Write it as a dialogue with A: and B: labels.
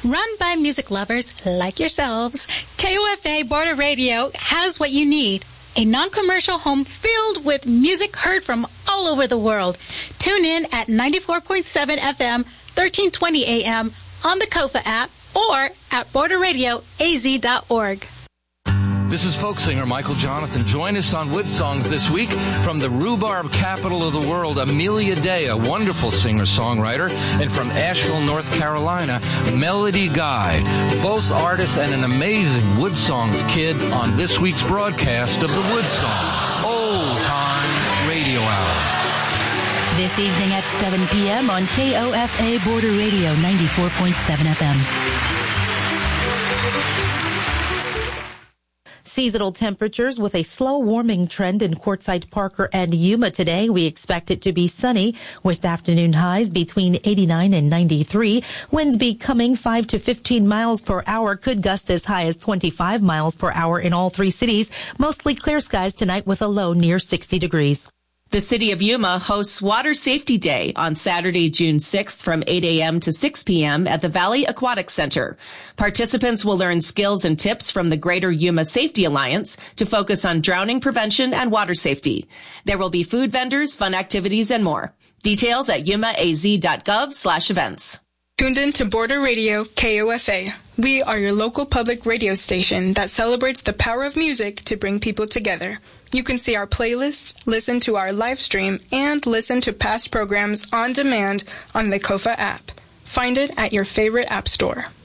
A: Run by music lovers like yourselves, KOFA Border Radio has what you need. A non-commercial home filled with music heard from all over the world. Tune in at 94.7 FM, 1320 AM on the KOFA app or at borderradioaz.org.
B: This is folk singer Michael Jonathan. Join us on Wood Songs this week from the rhubarb capital of the world, Amelia Day, a wonderful singer-songwriter, and from Asheville, North Carolina, Melody Guy, both artists and an amazing Wood Songs kid on this week's broadcast of the Wood Songs Old Time Radio Hour.
C: This evening at 7 p.m. on KOFA Border Radio 94.7 FM. Seasonal temperatures with a slow warming trend in Quartzsite, Parker, and Yuma today. We expect it to be sunny with afternoon highs between 89 and 93. Winds becoming 5 to 15 miles per hour, could gust as high as 25 miles per hour in all three cities. Mostly clear skies tonight with a low near 60 degrees.
D: The City of Yuma hosts Water Safety Day on Saturday, June 6th from 8 a.m. to 6 p.m. at the Valley Aquatic Center. Participants will learn skills and tips from the Greater Yuma Safety Alliance to focus on drowning prevention and water safety. There will be food vendors, fun activities, and more. Details at yumaaz.gov/events.
E: Tuned in to Border Radio KOFA. We are your local public radio station that celebrates the power of music to bring people together. You can see our playlists, listen to our live stream, and listen to past programs on demand on the KOFA app. Find it at your favorite app store.